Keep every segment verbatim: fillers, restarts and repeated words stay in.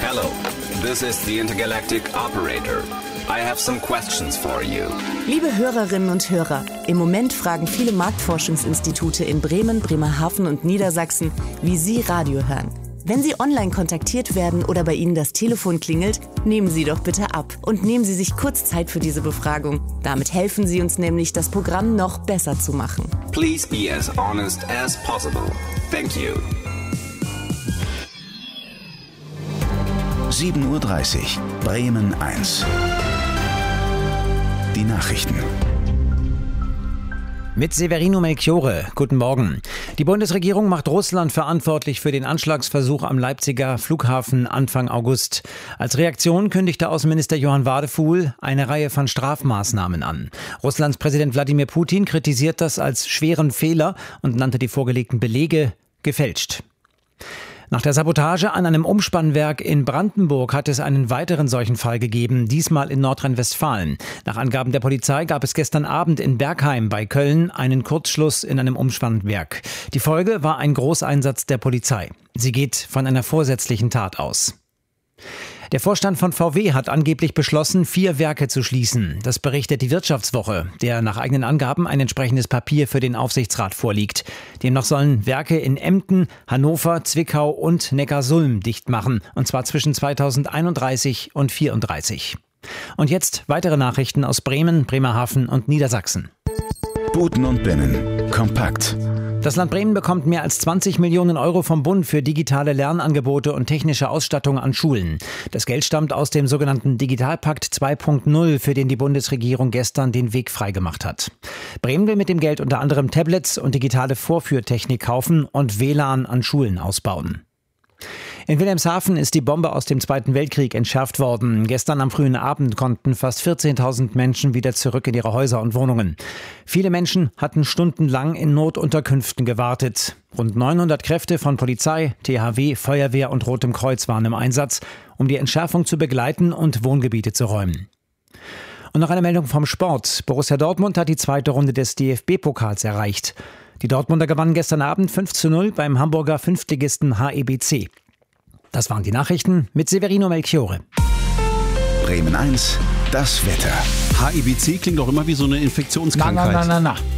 Hello, this is the Intergalactic Operator. I have some questions for you. Liebe Hörerinnen und Hörer, im Moment fragen viele Marktforschungsinstitute in Bremen, Bremerhaven und Niedersachsen, wie Sie Radio hören. Wenn Sie online kontaktiert werden oder bei Ihnen das Telefon klingelt, nehmen Sie doch bitte ab und nehmen Sie sich kurz Zeit für diese Befragung. Damit helfen Sie uns nämlich, das Programm noch besser zu machen. Please be as honest as possible. Thank you. sieben Uhr dreißig, Bremen eins. Die Nachrichten. Mit Severino Melchiorre. Guten Morgen. Die Bundesregierung macht Russland verantwortlich für den Anschlagsversuch am Leipziger Flughafen Anfang August. Als Reaktion kündigte Außenminister Johann Wadefuhl eine Reihe von Strafmaßnahmen an. Russlands Präsident Wladimir Putin kritisiert das als schweren Fehler und nannte die vorgelegten Belege gefälscht. Nach der Sabotage an einem Umspannwerk in Brandenburg hat es einen weiteren solchen Fall gegeben, diesmal in Nordrhein-Westfalen. Nach Angaben der Polizei gab es gestern Abend in Bergheim bei Köln einen Kurzschluss in einem Umspannwerk. Die Folge war ein Großeinsatz der Polizei. Sie geht von einer vorsätzlichen Tat aus. Der Vorstand von V W hat angeblich beschlossen, vier Werke zu schließen. Das berichtet die Wirtschaftswoche, der nach eigenen Angaben ein entsprechendes Papier für den Aufsichtsrat vorliegt. Demnach sollen Werke in Emden, Hannover, Zwickau und Neckarsulm dicht machen, und zwar zwischen zweitausendeinunddreißig und vierunddreißig. Und jetzt weitere Nachrichten aus Bremen, Bremerhaven und Niedersachsen. Buten und Binnen. Kompakt. Das Land Bremen bekommt mehr als zwanzig Millionen Euro vom Bund für digitale Lernangebote und technische Ausstattung an Schulen. Das Geld stammt aus dem sogenannten Digitalpakt zwei Punkt null, für den die Bundesregierung gestern den Weg freigemacht hat. Bremen will mit dem Geld unter anderem Tablets und digitale Vorführtechnik kaufen und W L A N an Schulen ausbauen. In Wilhelmshaven ist die Bombe aus dem Zweiten Weltkrieg entschärft worden. Gestern am frühen Abend konnten fast vierzehntausend Menschen wieder zurück in ihre Häuser und Wohnungen. Viele Menschen hatten stundenlang in Notunterkünften gewartet. Rund neunhundert Kräfte von Polizei, T H W, Feuerwehr und Rotem Kreuz waren im Einsatz, um die Entschärfung zu begleiten und Wohngebiete zu räumen. Und noch eine Meldung vom Sport. Borussia Dortmund hat die zweite Runde des D F B-Pokals erreicht. Die Dortmunder gewannen gestern Abend fünf zu null beim Hamburger Fünftligisten H E B C. Das waren die Nachrichten mit Severino Melchiorre. Bremen eins, das Wetter. H E B C klingt doch immer wie so eine Infektionskrankheit. Na, na, na, na, na.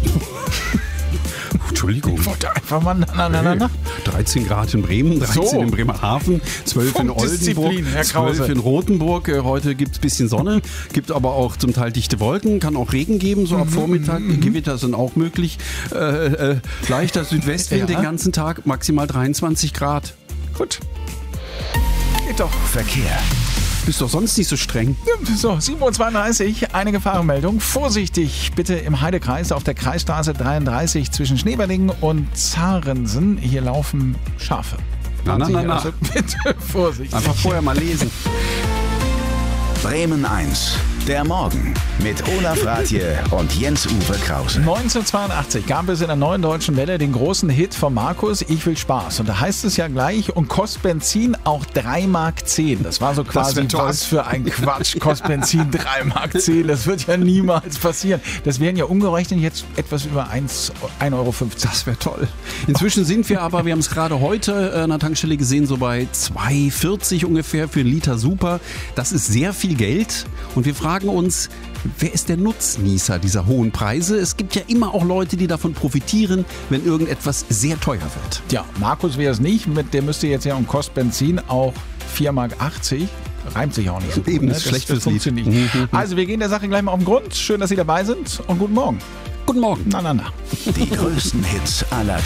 Entschuldigung. Ich wollte einfach mal na, na, na, na, na. dreizehn Grad in Bremen, dreizehn So. in Bremerhaven, zwölf in Oldenburg, Herr Krause. zwölf in Rothenburg. Äh, Heute gibt es ein bisschen Sonne, gibt aber auch zum Teil dichte Wolken, kann auch Regen geben, so ab Vormittag. Gewitter sind auch möglich. Äh, äh, leichter Südwestwind Ja. den ganzen Tag, maximal dreiundzwanzig Grad. Gut. Geht doch. Verkehr. Bist doch sonst nicht so streng. So, sieben Uhr zweiunddreißig, eine Gefahrenmeldung. Vorsichtig bitte im Heidekreis auf der Kreisstraße dreiunddreißig zwischen Schneeberdingen und Zarensen. Hier laufen Schafe. Na, na, na, na. Also bitte vorsichtig. Einfach vorher mal lesen. Bremen eins, der Morgen mit Olaf Ratje und Jens-Uwe Krause. neunzehnhundertzweiundachtzig gab es in der Neuen Deutschen Welle den großen Hit von Markus, Ich will Spaß. Und da heißt es ja gleich, und kostet Benzin auch drei Mark zehn. Das war so quasi, wär toll. was für ein Quatsch, kostet Benzin drei Mark zehn. Das wird ja niemals passieren. Das wären ja umgerechnet jetzt etwas über ein Euro fünfzig. Das wäre toll. Inzwischen sind wir aber, wir haben es gerade heute an der Tankstelle gesehen, so bei zwei vierzig ungefähr für einen Liter Super. Das ist sehr viel Geld. Und wir fragen uns, wer ist der Nutznießer dieser hohen Preise? Es gibt ja immer auch Leute, die davon profitieren, wenn irgendetwas sehr teuer wird. Ja, Markus wäre es nicht. Mit, der müsste jetzt ja um Kost Benzin auch vier Mark achtzig. Reimt sich auch nicht so gut. Eben, Ne? ist schlecht das fürs Lied. funktioniert nicht. Also wir gehen der Sache gleich mal auf den Grund. Schön, dass Sie dabei sind und guten Morgen. Guten Morgen. Na, na, na. Die größten Hits aller